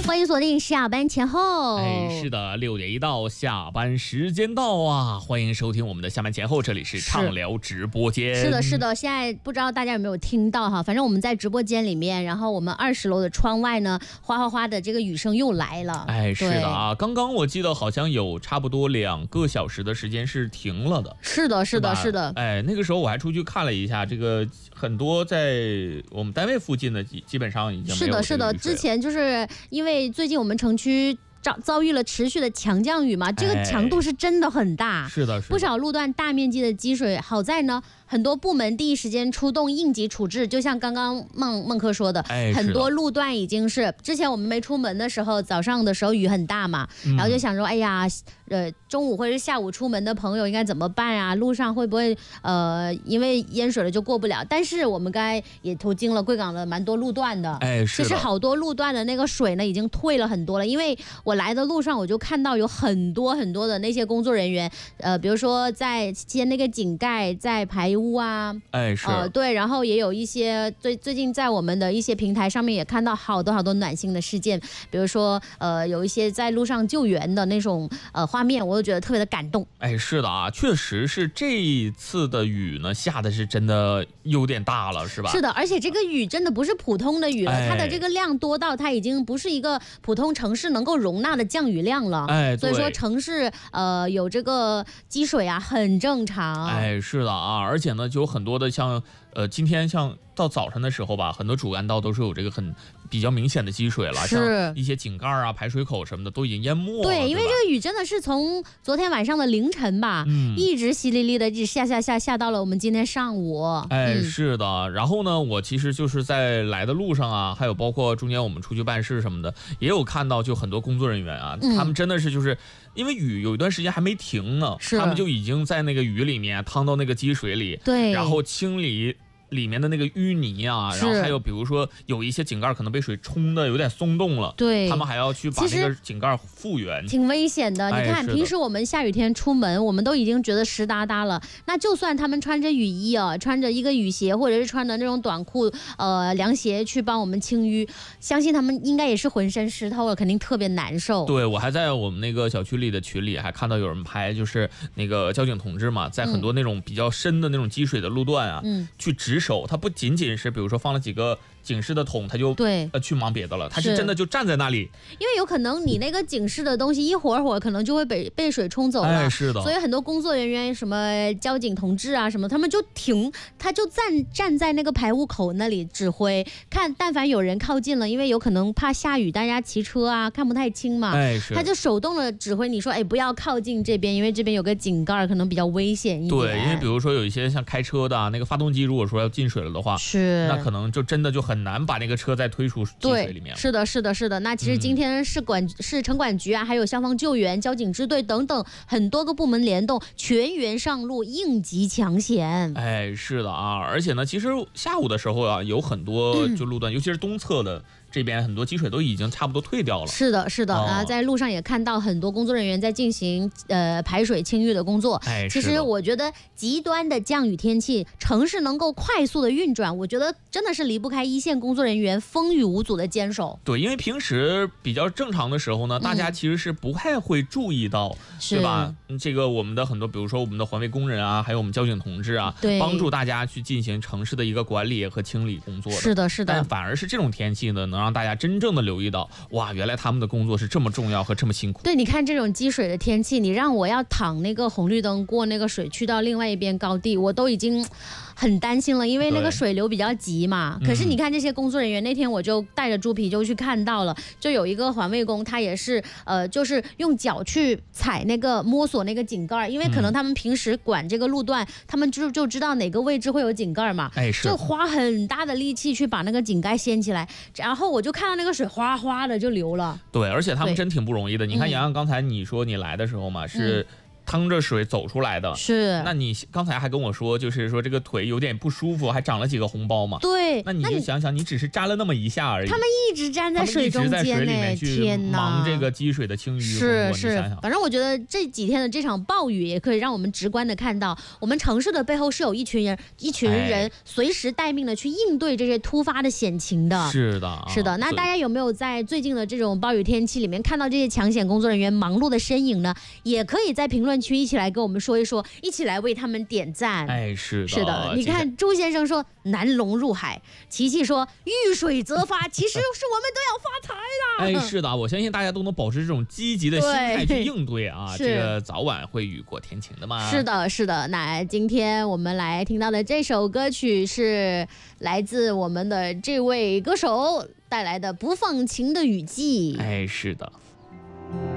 欢迎锁定下班前后。 是的，6点一到，下班时间到啊！欢迎收听我们的下班前后，这里是畅聊直播间。 是的，现在不知道大家有没有听到哈？反正我们在直播间里面，然后我们20楼的窗外呢，哗哗的这个雨声又来了。 是的啊，刚刚我记得好像有差不多2个小时的时间是停了的。 是的。 那个时候我还出去看了一下，这个很多在我们单位附近的基本上已经没有。 是的，之前就是因为最近我们城区遭遇了持续的强降雨嘛，这个强度是真的很大。 是的， 不少路段大面积的积水，好在呢，很多部门第一时间出动应急处置，就像刚刚孟克说的，很多路段已经是之前我们没出门的时候，早上的时候雨很大嘛，然后就想说，哎呀，中午或者是下午出门的朋友应该怎么办啊？路上会不会因为淹水了就过不了？但是我们刚才也途经了贵港的蛮多路段的，其实好多路段的那个水呢已经退了很多了，因为我来的路上我就看到有很多的那些工作人员，比如说在掀那个井盖，在排污啊，对，然后也有一些最近在我们的一些平台上面也看到好多暖心的事件，比如说有一些在路上救援的那种画面，我都觉得特别的感动。 是的啊，确实是这一次的雨呢下的是真的有点大了，是吧？是的，而且这个雨真的不是普通的雨了，它的这个量多到它已经不是一个普通城市能够容纳的降雨量了。所以说城市有这个积水啊很正常。 是的啊，而且呢就有很多的像今天像到早晨的时候吧，很多主干道都是有这个比较明显的积水了，像一些井盖啊、排水口什么的都已经淹没了。 对，因为这个雨真的是从昨天晚上的凌晨吧，一直淅沥沥的，一直下到了我们今天上午。 是的。然后呢，我其实就是在来的路上啊，还有包括中间我们出去办事什么的，也有看到就很多工作人员啊，他们真的是就是因为雨有一段时间还没停呢，他们就已经在那个雨里面趟到那个积水里， 对， 然后清理里面的那个淤泥啊，然后还有比如说有一些井盖可能被水冲的有点松动了， 对， 他们还要去把那个井盖复原， 挺危险的。你看平时我们下雨天出门，我们都已经觉得湿哒哒了，那就算他们穿着雨衣啊，穿着一个雨鞋或者是穿的那种短裤凉鞋去帮我们清淤，相信他们应该也是浑身湿透了，肯定特别难受。 对，我还在我们那个小区里的群里还看到有人拍，就是那个交警同志嘛，在很多那种比较深的那种积水的路段啊，去值守，他不仅仅是比如说放了几个警示的桶，他就去忙别的了，他是真的就站在那里， 因为有可能你那个警示的东西一会儿可能就会被水冲走了。 是的， 所以很多工作人员什么交警同志啊什么，他们就他就站在那个排污口那里指挥，看但凡有人靠近了，因为有可能怕下雨大家骑车啊看不太清嘛，他就手动的指挥你说不要靠近这边，因为这边有个井盖可能比较危险一点。 对，因为比如说有一些像开车的那个发动机如果说要进水了的话，那可能就真的就很难把那个车再推出积水里面。 是的。那其实今天市城管局啊，还有消防救援、交警支队等等很多个部门联动，全员上路应急抢险。 是的啊，而且呢，其实下午的时候啊，有很多就路段，尤其是东侧的这边很多积水都已经差不多退掉了。 是的，然后在路上也看到很多工作人员在进行排水清淤的工作。其实我觉得极端的降雨天气，城市能够快速的运转，我觉得真的是离不开一线工作人员风雨无阻的坚守。 对，因为平时比较正常的时候呢，大家其实是不太会注意到，对吧？这个我们的很多，比如说我们的环卫工人啊，还有我们交警同志啊，帮助大家去进行城市的一个管理和清理工作的。是的。但反而是这种天气呢，能让大家真正的留意到，哇，原来他们的工作是这么重要和这么辛苦。 对，你看这种积水的天气，你让我要躺那个红绿灯过那个水去到另外一边高地，我都已经很担心了，因为那个水流比较急嘛。可是你看这些工作人员，那天我就带着猪皮就去看到了，就有一个环卫工，他也是就是用脚去踩那个摸索那个井盖，因为可能他们平时管这个路段，他们就知道哪个位置会有井盖嘛，就花很大的力气去把那个井盖掀起来，然后我就看到那个水哗哗的就流了。 对，而且他们真挺不容易的。你看洋洋刚才你说你来的时候嘛，是趟着水走出来的。 是。 那你刚才还跟我说，就是说这个腿有点不舒服，还长了几个红包嘛？ 对。 那你就想想，你只是沾了那么一下而已。 他们一直站在水中间， 一直在水里面去忙这个积水的清淤工作。 是，反正我觉得这几天的这场暴雨也可以让我们直观的看到，我们城市的背后是有一群人随时待命的去应对这些突发的险情的。 是的。 那大家有没有在最近的这种暴雨天气里面看到这些抢险工作人员忙碌的身影呢？也可以在评论区一起来跟我们说一说，一起来为他们点赞。 是的。你看朱先生说南龙入海，琪琪说遇水则发，其实是我们都要发财了。 是的，我相信大家都能保持这种积极的心态去应对啊，这个早晚会雨过天晴的嘛。 是的。那今天我们来听到的这首歌曲是来自我们的这位歌手带来的《不放晴的雨季》。 是的。